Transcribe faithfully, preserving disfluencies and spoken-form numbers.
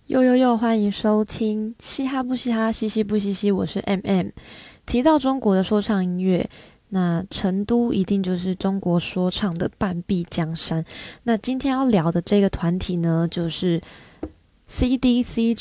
呦呦呦，欢迎收听嘻哈不嘻哈，嘻嘻不嘻嘻，我是 M M。提到中国的说唱音乐，那成都一定就是中国说唱的半壁江山。那今天要聊的这个团体呢，就是 C D C